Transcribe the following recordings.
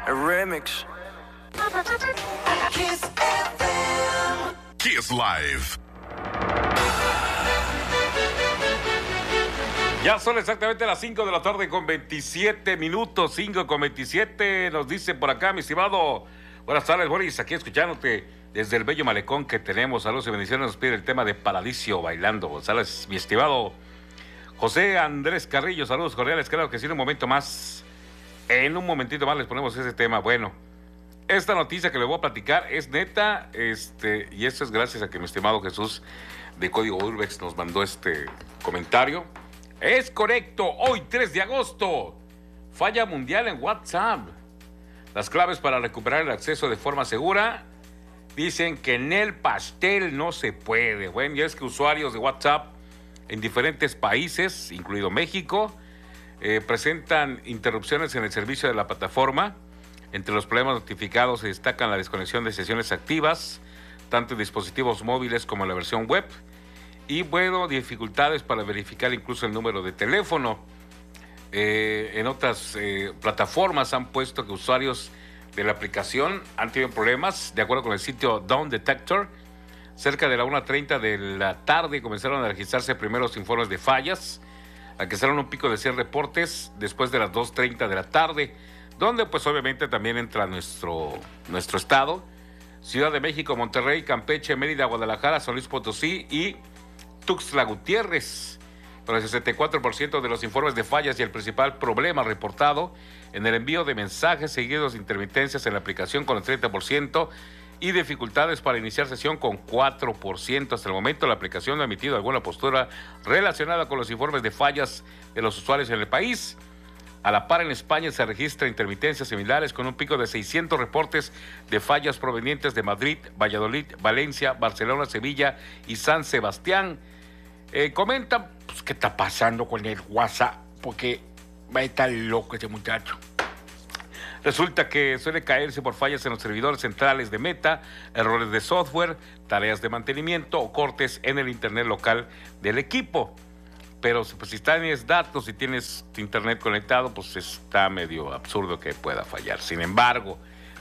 Remix. Kiss FM. Kiss Live. Ya son exactamente las 5 de la tarde con 27 minutos, 5 con 27, nos dice por acá, mi estimado. Buenas tardes, Boris, aquí escuchándote desde el bello malecón que tenemos. Saludos y bendiciones, nos pide el tema de Paradiso bailando. González, mi estimado José Andrés Carrillo, saludos cordiales, claro que sí, en un momento más, en un momentito más les ponemos ese tema. Bueno, esta noticia que le voy a platicar es neta, y esto es gracias a que mi estimado Jesús de Código Urbex nos mandó este comentario. Es correcto, hoy 3 de agosto, falla mundial en WhatsApp. Las claves para recuperar el acceso de forma segura dicen que en el pastel no se puede. Bueno, ya es que usuarios de WhatsApp en diferentes países, incluido México, presentan interrupciones en el servicio de la plataforma. Entre los problemas notificados se destacan la desconexión de sesiones activas, tanto en dispositivos móviles como en la versión web. Y bueno, dificultades para verificar incluso el número de teléfono. En otras plataformas han puesto que usuarios de la aplicación han tenido problemas. De acuerdo con el sitio Down Detector, cerca de la 1:30 de la tarde comenzaron a registrarse primeros informes de fallas. Alcanzaron un pico de 100 reportes después de las 2:30 de la tarde, donde pues obviamente también entra nuestro estado. Ciudad de México, Monterrey, Campeche, Mérida, Guadalajara, San Luis Potosí y Tuxtla Gutiérrez. Por el 64% de los informes de fallas y el principal problema reportado en el envío de mensajes seguidos de intermitencias en la aplicación con el 30% y dificultades para iniciar sesión con 4%. Hasta el momento la aplicación no ha emitido alguna postura relacionada con los informes de fallas de los usuarios en el país. A la par, en España se registran intermitencias similares con un pico de 600 reportes de fallas provenientes de Madrid, Valladolid, Valencia, Barcelona, Sevilla y San Sebastián. Comentan pues, qué está pasando con el WhatsApp, porque va a estar loco ese muchacho. Resulta que suele caerse por fallas en los servidores centrales de Meta, errores de software, tareas de mantenimiento o cortes en el internet local del equipo. Pero pues, si tienes datos, si tienes tu internet conectado, pues está medio absurdo que pueda fallar. Sin embargo,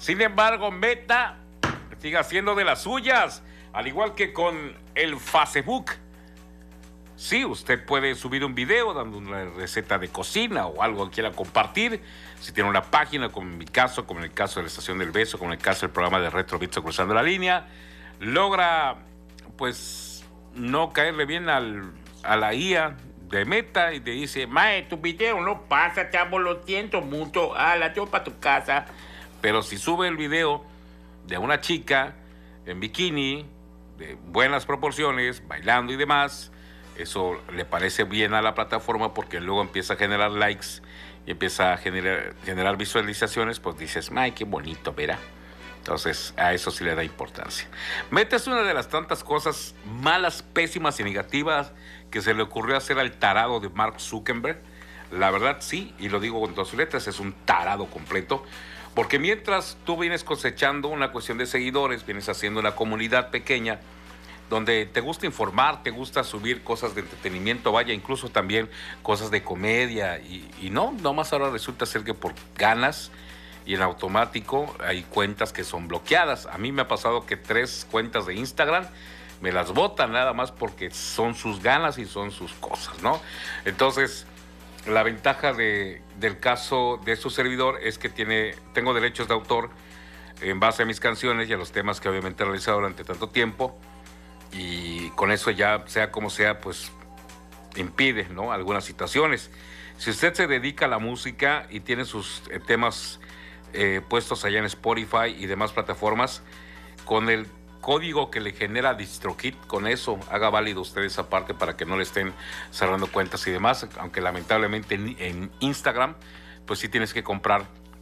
Meta sigue haciendo de las suyas, al igual que con el Facebook. Sí, usted puede subir un video dando una receta de cocina o algo que quiera compartir. Si tiene una página, como en mi caso, como en el caso de la Estación del Beso, como en el caso del programa de Retro Bits Cruzando la Línea, logra, pues, no caerle bien a la IA de Meta y te dice, mae, tu video no pasa, chavo, lo siento mucho, la llevo para tu casa. Pero si sube el video de una chica en bikini, de buenas proporciones, bailando y demás, eso le parece bien a la plataforma porque luego empieza a generar likes y empieza a generar visualizaciones, pues dices, ay, qué bonito, ¿verdad? Entonces, a eso sí le da importancia. Meta es una de las tantas cosas malas, pésimas y negativas que se le ocurrió hacer al tarado de Mark Zuckerberg. La verdad, sí, y lo digo con todas sus letras, es un tarado completo. Porque mientras tú vienes cosechando una cuestión de seguidores, vienes haciendo una comunidad pequeña, donde te gusta informar, te gusta subir cosas de entretenimiento, vaya, incluso también cosas de comedia, y no, nomás ahora resulta ser que por ganas y en automático hay cuentas que son bloqueadas. A mí me ha pasado que 3 cuentas de Instagram me las botan nada más porque son sus ganas y son sus cosas, ¿no? Entonces, la ventaja del caso de su servidor es que tengo derechos de autor en base a mis canciones y a los temas que obviamente he realizado durante tanto tiempo, y con eso ya, sea como sea, pues impide, ¿no?, algunas situaciones. Si usted se dedica a la música y tiene sus temas puestos allá en Spotify y demás plataformas, con el código que le genera DistroKid, con eso haga válido usted esa parte para que no le estén cerrando cuentas y demás, aunque lamentablemente en Instagram pues sí tienes que comprar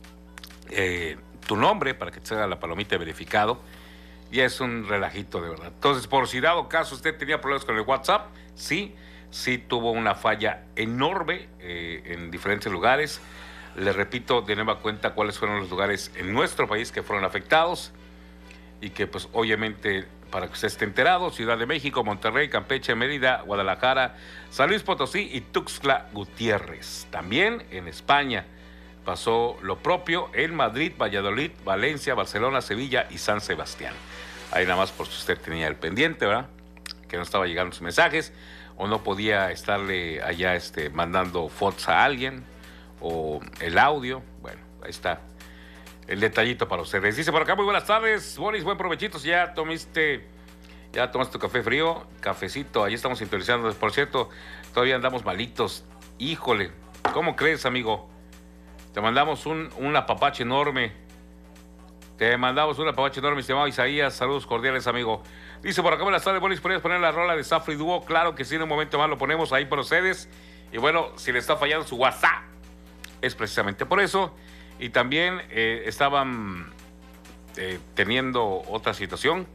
tu nombre para que te salga la palomita de verificado, y es un relajito de verdad. Entonces, por si dado caso usted tenía problemas con el WhatsApp, sí tuvo una falla enorme en diferentes lugares. Le repito de nueva cuenta cuáles fueron los lugares en nuestro país que fueron afectados, y que pues obviamente, para que usted esté enterado, Ciudad de México, Monterrey, Campeche, Mérida, Guadalajara, San Luis Potosí y Tuxtla Gutiérrez. También en España, pasó lo propio en Madrid, Valladolid, Valencia, Barcelona, Sevilla y San Sebastián. Ahí nada más por si usted tenía el pendiente, ¿verdad? Que no estaba llegando sus mensajes o no podía estarle allá mandando fotos a alguien o el audio. Bueno, ahí está el detallito para ustedes. Dice por acá, muy buenas tardes, Boris, buen provechito. Si ya tomaste tu café frío, cafecito, ahí estamos sintonizando. Por cierto, todavía andamos malitos. Híjole, ¿cómo crees, amigo? Te mandamos un apapache enorme. Estimado Isaías. Saludos cordiales, amigo. Dice por acá, buenas tardes, Boris, ¿podrías poner la rola de Safri Duo? Claro que sí, en un momento más lo ponemos, ahí procedes. Y bueno, si le está fallando su WhatsApp, es precisamente por eso. Y también estaban teniendo otra situación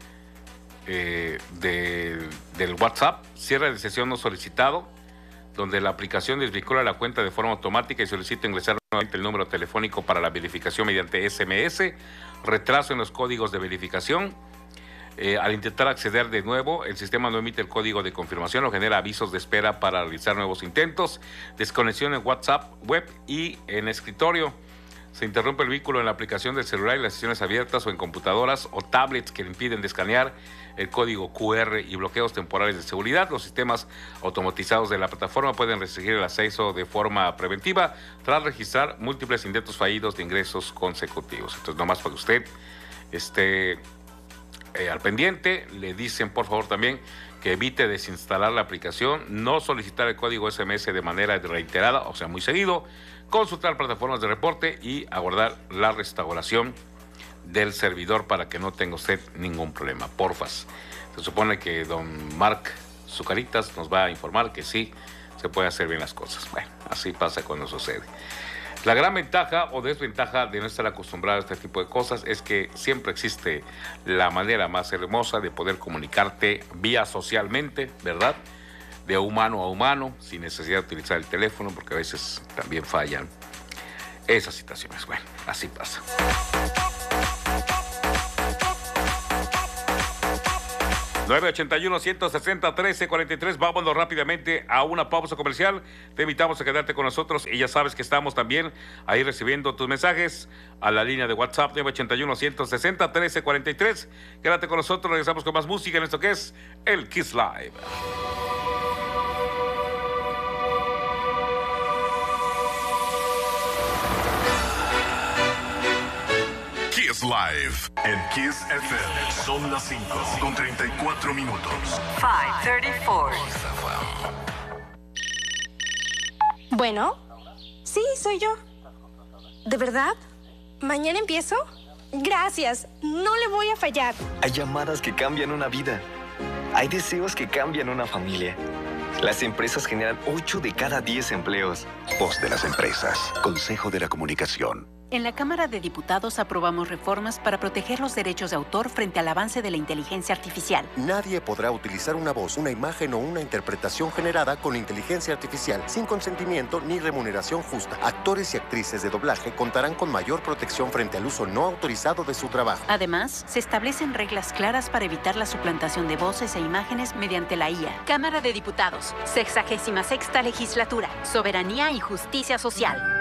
del WhatsApp, cierre de sesión no solicitado, donde la aplicación desvincula la cuenta de forma automática y solicita ingresar nuevamente el número telefónico para la verificación mediante SMS, retraso en los códigos de verificación. Al intentar acceder de nuevo, el sistema no emite el código de confirmación o genera avisos de espera para realizar nuevos intentos, desconexión en WhatsApp, web y en escritorio. Se interrumpe el vínculo en la aplicación del celular y las sesiones abiertas o en computadoras o tablets que le impiden escanear el código QR y bloqueos temporales de seguridad. Los sistemas automatizados de la plataforma pueden restringir el acceso de forma preventiva tras registrar múltiples intentos fallidos de ingresos consecutivos. Entonces, nomás para que usted esté al pendiente, le dicen por favor también que evite desinstalar la aplicación, no solicitar el código SMS de manera reiterada, o sea, muy seguido, consultar plataformas de reporte y aguardar la restauración del servidor para que no tenga usted ningún problema, porfas. Se supone que don Mark Zucaritas nos va a informar que sí se puede hacer bien las cosas. Bueno, así pasa cuando sucede. La gran ventaja o desventaja de no estar acostumbrado a este tipo de cosas es que siempre existe la manera más hermosa de poder comunicarte vía socialmente, ¿verdad? De humano a humano, sin necesidad de utilizar el teléfono, porque a veces también fallan esas situaciones. Bueno, así pasa. ...981-160-1343... Vámonos rápidamente a una pausa comercial. Te invitamos a quedarte con nosotros y ya sabes que estamos también ahí recibiendo tus mensajes a la línea de WhatsApp 981-160-1343. Quédate con nosotros, regresamos con más música en esto que es el Kiss Live. Kiss Live en Kiss FM. Son las 5:34 minutos. 5:34. Bueno, sí, soy yo. ¿De verdad? ¿Mañana empiezo? Gracias, no le voy a fallar. Hay llamadas que cambian una vida. Hay deseos que cambian una familia. Las empresas generan 8 de cada 10 empleos. Voz de las empresas. Consejo de la Comunicación. En la Cámara de Diputados aprobamos reformas para proteger los derechos de autor frente al avance de la inteligencia artificial. Nadie podrá utilizar una voz, una imagen o una interpretación generada con inteligencia artificial sin consentimiento ni remuneración justa. Actores y actrices de doblaje contarán con mayor protección frente al uso no autorizado de su trabajo. Además, se establecen reglas claras para evitar la suplantación de voces e imágenes mediante la IA. Cámara de Diputados, 66ª Legislatura, Soberanía y Justicia Social.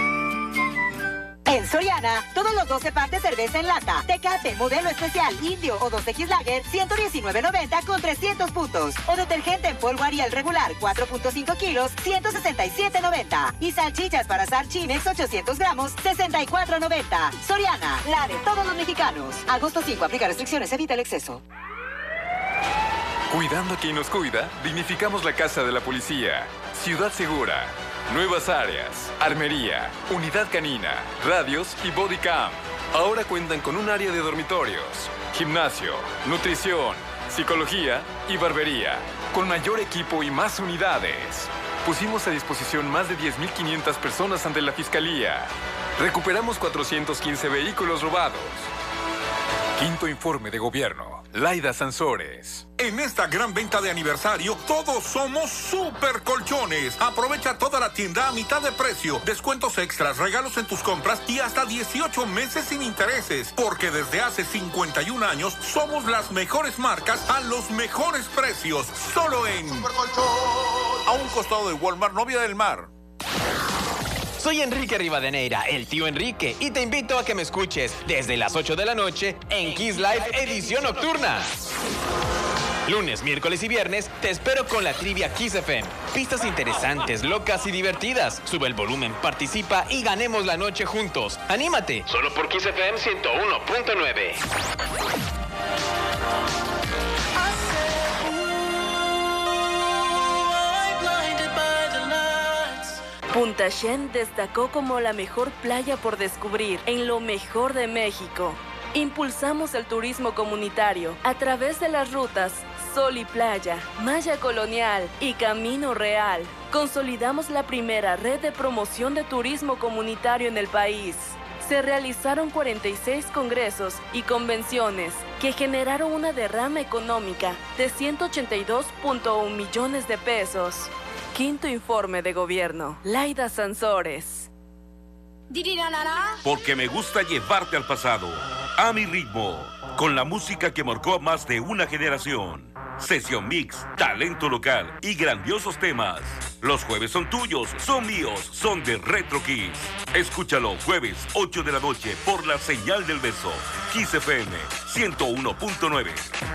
En Soriana, todos los 12 packs de cerveza en lata, Tecate, modelo especial, Indio o 2X Lager, $119.90 con 300 puntos. O detergente en polvo Ariel regular, 4.5 kilos, $167.90. Y salchichas para asar Chimex, 800 gramos, $64.90. Soriana, la de todos los mexicanos. Agosto 5, aplica restricciones, evita el exceso. Cuidando a quien nos cuida, dignificamos la casa de la policía. Ciudad Segura. Nuevas áreas, armería, unidad canina, radios y body cam. Ahora cuentan con un área de dormitorios, gimnasio, nutrición, psicología y barbería, con mayor equipo y más unidades. Pusimos a disposición más de 10.500 personas ante la Fiscalía. Recuperamos 415 vehículos robados. Quinto informe de gobierno. Laida Sansores. En esta gran venta de aniversario, todos somos Super Colchones. Aprovecha toda la tienda a mitad de precio, descuentos extras, regalos en tus compras y hasta 18 meses sin intereses. Porque desde hace 51 años somos las mejores marcas a los mejores precios. Solo en Super Colchón. A un costado de Walmart, Novia del Mar. Soy Enrique Rivadeneira, el tío Enrique, y te invito a que me escuches desde las 8 de la noche en Kiss Live Edición Nocturna. Lunes, miércoles y viernes te espero con la trivia Kiss FM. Pistas interesantes, locas y divertidas. Sube el volumen, participa y ganemos la noche juntos. ¡Anímate! Solo por Kiss FM 101.9. Punta Shen destacó como la mejor playa por descubrir en lo mejor de México. Impulsamos el turismo comunitario a través de las rutas Sol y Playa, Maya Colonial y Camino Real. Consolidamos la primera red de promoción de turismo comunitario en el país. Se realizaron 46 congresos y convenciones que generaron una derrama económica de 182.1 millones de pesos. Quinto informe de gobierno. Laida Sansores. Porque me gusta llevarte al pasado, a mi ritmo, con la música que marcó a más de una generación. Sesión mix, talento local y grandiosos temas. Los jueves son tuyos, son míos, son de Retro Kiss. Escúchalo jueves 8 de la noche por la señal del beso. Kiss FM 101.9.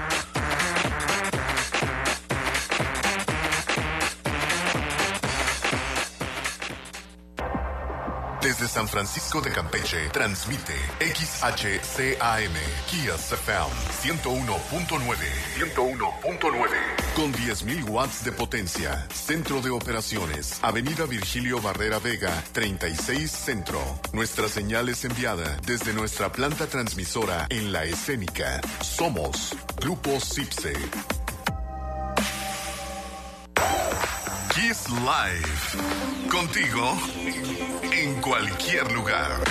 Desde San Francisco de Campeche, transmite XHCAM, Kiss FM 101.9. 101.9. Con 10.000 watts de potencia. Centro de operaciones. Avenida Virgilio Barrera Vega, 36 Centro. Nuestra señal es enviada desde nuestra planta transmisora en La Escénica. Somos Grupo Cipse. Kiss Live. Contigo en cualquier lugar.